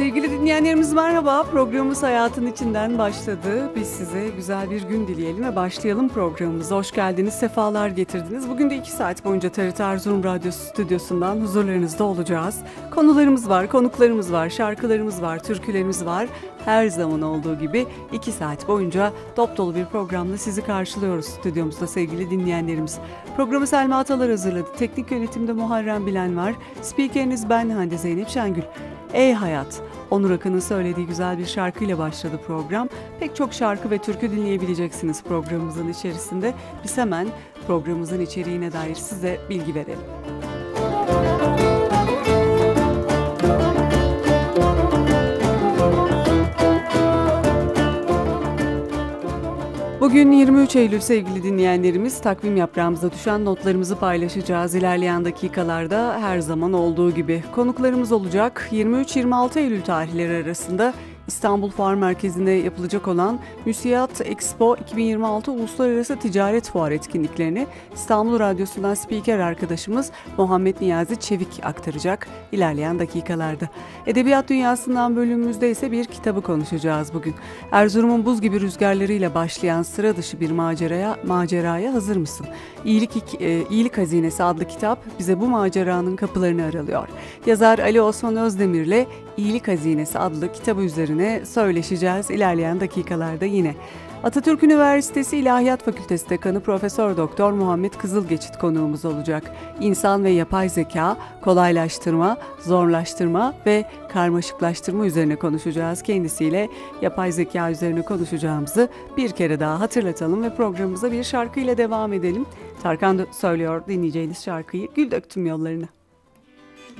Sevgili dinleyenlerimiz merhaba. Programımız Hayatın İçinden başladı. Biz size güzel bir gün dileyelim ve başlayalım programımıza. Hoş geldiniz, sefalar getirdiniz. Bugün de 2 saat boyunca TRT Erzurum Radyosu stüdyosundan huzurlarınızda olacağız. Konularımız var, konuklarımız var, şarkılarımız var, türkülerimiz var. Her zaman olduğu gibi 2 saat boyunca dop dolu bir programla sizi karşılıyoruz stüdyomuzda sevgili dinleyenlerimiz. Programı Selma Atalar hazırladı. Teknik yönetimde Muharrem Bilen var. Spikeriniz ben Hande Zeynep Şengül. Ey Hayat, Onur Akın'ın söylediği güzel bir şarkıyla başladı program. Pek çok şarkı ve türkü dinleyebileceksiniz programımızın içerisinde. Biz hemen programımızın içeriğine dair size bilgi verelim. Bugün 23 Eylül sevgili dinleyenlerimiz, takvim yaprağımıza düşen notlarımızı paylaşacağız. İlerleyen dakikalarda her zaman olduğu gibi konuklarımız olacak. 23-26 Eylül tarihleri arasında İstanbul Fuar Merkezi'nde yapılacak olan Müsiyat Expo 2026 Uluslararası Ticaret Fuar etkinliklerini İstanbul Radyosu'ndan spiker arkadaşımız Muhammed Niyazi Çevik aktaracak ilerleyen dakikalarda. Edebiyat dünyasından bölümümüzde ise bir kitabı konuşacağız bugün. Erzurum'un buz gibi rüzgarlarıyla başlayan sıra dışı bir maceraya hazır mısın? İyilik Hazinesi adlı kitap bize bu maceranın kapılarını aralıyor. Yazar Ali Osman Özdemir'le İyilik Hazinesi adlı kitabı üzerine söyleşeceğiz ilerleyen dakikalarda yine. Atatürk Üniversitesi İlahiyat Fakültesi Dekanı Profesör Doktor Muhammed Kızılgeçit konuğumuz olacak. İnsan ve yapay zeka, kolaylaştırma, zorlaştırma ve karmaşıklaştırma üzerine konuşacağız. Kendisiyle yapay zeka üzerine konuşacağımızı bir kere daha hatırlatalım ve programımıza bir şarkıyla devam edelim. Tarkan söylüyor dinleyeceğiniz şarkıyı Gül Döktüm Yollarına.